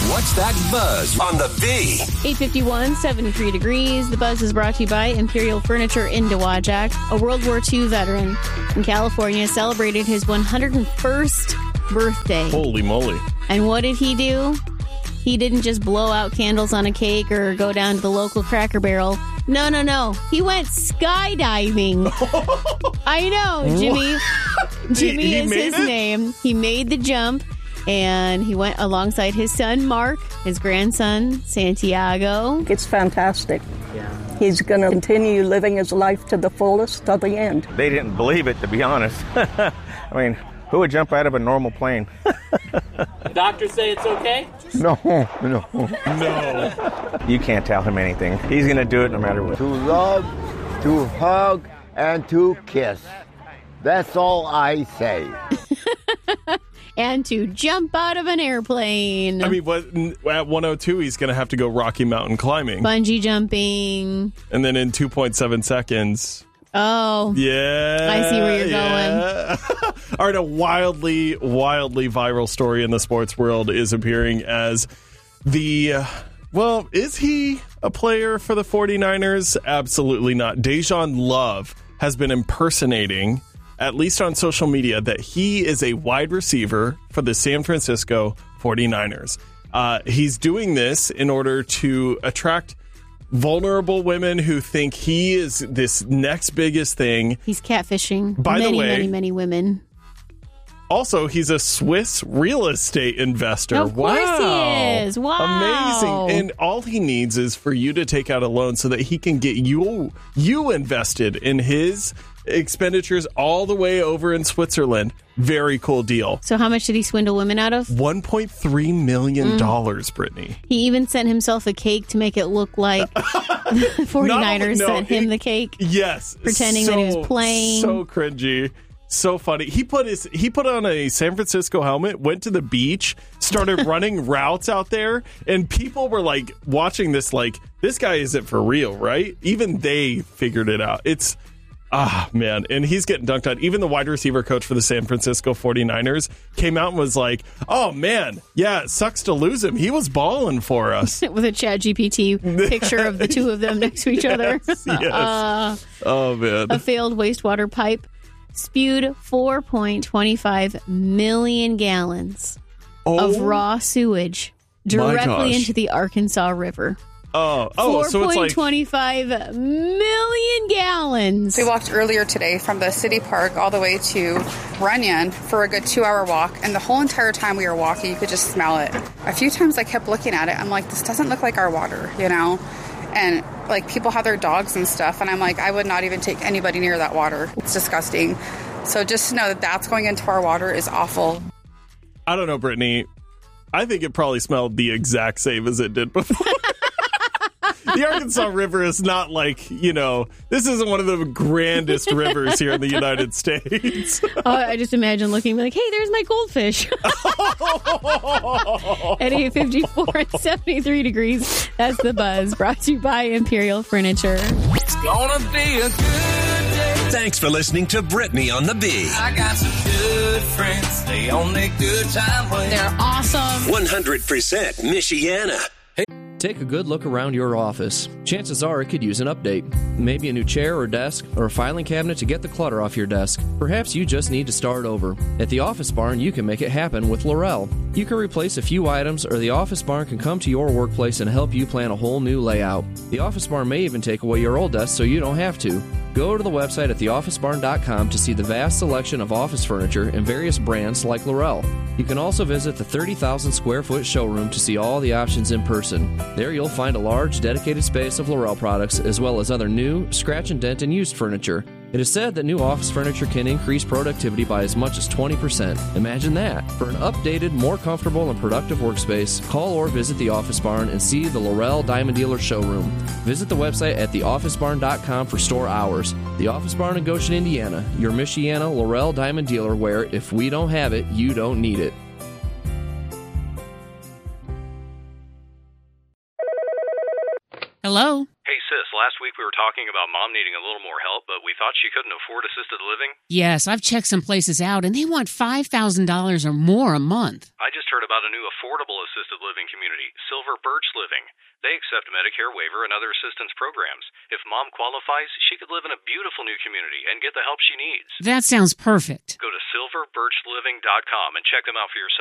What's That Buzz on the B? 8:51, 73 degrees. The Buzz is brought to you by Imperial Furniture in Dowagiac. A World War II veteran in California celebrated his 101st birthday. Holy moly. And what did he do? He didn't just blow out candles on a cake or go down to the local Cracker Barrel. No. He went skydiving. I know, Jimmy. Jimmy is his name. He made the jump, and he went alongside his son, Mark, his grandson, Santiago. It's fantastic. Yeah. He's going to continue living his life to the fullest to the end. They didn't believe it, to be honest. I mean, who would jump out of a normal plane? The doctors say it's okay? No. No. You can't tell him anything. He's going to do it no matter what. To love, to hug, and to kiss. That's all I say. And to jump out of an airplane. I mean, at 102, he's going to have to go Rocky Mountain climbing. Bungee jumping. And then in 2.7 seconds... Oh. Yeah. I see where you're going. All right, a wildly viral story in the sports world is appearing as is he a player for the 49ers? Absolutely not. Dejan Love has been impersonating, at least on social media, that he is a wide receiver for the San Francisco 49ers. He's doing this in order to attract vulnerable women who think he is this next biggest thing. He's catfishing By the way, many women. Also, he's a Swiss real estate investor. Of course he is. Wow. Amazing. And all he needs is for you to take out a loan so that he can get you invested in his expenditures all the way over in Switzerland. Very cool deal. So how much did he swindle women out of? $1.3 million, Brittany. He even sent himself a cake to make it look like the 49ers sent him the cake. Yes. Pretending that he was playing. So cringy. So funny. He put on a San Francisco helmet, went to the beach, started running routes out there, and people were like watching this like, this guy isn't for real, right? Even they figured it out. It's man. And he's getting dunked on. Even the wide receiver coach for the San Francisco 49ers came out and was like, oh, man, yeah, it sucks to lose him. He was balling for us. With a ChatGPT picture of the two of them next to each other. Yes. Oh, man. A failed wastewater pipe spewed 4.25 million gallons of raw sewage directly into the Arkansas River. So it's like 4.25 million gallons. We walked earlier today from the city park all the way to Runyon for a good 2-hour walk, and the whole entire time we were walking, you could just smell it. A few times I kept looking at it. I'm like, this doesn't look like our water, you know? And like people have their dogs and stuff, and I'm like, I would not even take anybody near that water. It's disgusting. So just to know that that's going into our water is awful. I don't know, Brittany. I think it probably smelled the exact same as it did before. The Arkansas River is not like, this isn't one of the grandest rivers here in the United States. I just imagine looking like, hey, there's my goldfish. At 8:54 and 73 degrees. That's the Buzz, brought to you by Imperial Furniture. It's gonna be a good day. Thanks for listening to Brittany on the B. I got some good friends. They on their good time way. They're awesome. 100% Michiana. Take a good look around your office. Chances are it could use an update. Maybe a new chair or desk, or a filing cabinet to get the clutter off your desk. Perhaps you just need to start over. At the Office Barn, you can make it happen with Laurel. You can replace a few items, or the Office Barn can come to your workplace and help you plan a whole new layout. The Office Barn may even take away your old desk so you don't have to. Go to the website at theofficebarn.com to see the vast selection of office furniture and various brands like Laurel. You can also visit the 30,000 square foot showroom to see all the options in person. There you'll find a large dedicated space of Laurel products as well as other new, scratch and dent and used furniture. It is said that new office furniture can increase productivity by as much as 20%. Imagine that. For an updated, more comfortable and productive workspace, call or visit the Office Barn and see the Laurel Diamond Dealer showroom. Visit the website at theofficebarn.com for store hours. The Office Barn in Goshen, Indiana, your Michiana Laurel Diamond Dealer where if we don't have it, you don't need it. Hello? Hey, sis, last week we were talking about Mom needing a little more help, but we thought she couldn't afford assisted living? Yes, I've checked some places out, and they want $5,000 or more a month. I just heard about a new affordable assisted living community, Silver Birch Living. They accept Medicare waiver and other assistance programs. If Mom qualifies, she could live in a beautiful new community and get the help she needs. That sounds perfect. Go to silverbirchliving.com and check them out for yourself.